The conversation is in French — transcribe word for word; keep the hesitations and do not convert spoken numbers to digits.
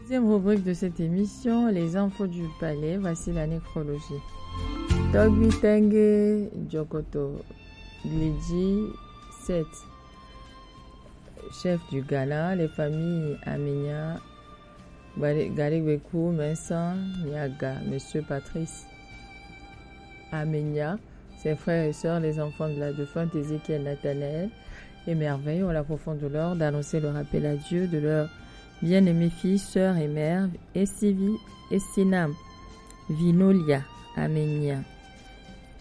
Deuxième rubrique de cette émission, les infos du palais. Voici la nécrologie. Togbi Tenge Djokoto Glidji sept, chef du Ghana, les familles Amenya, Garigwekou, Vincent, Niaga, Monsieur Patrice Amenya, ses frères et sœurs, les enfants de la défunte Ézéchiel, Nathanaël et Merveille ont la profonde douleur d'annoncer le rappel à Dieu de leur bien-aimée fille, sœur et mère, Essivi, Estinam, Vinolia, Amenya.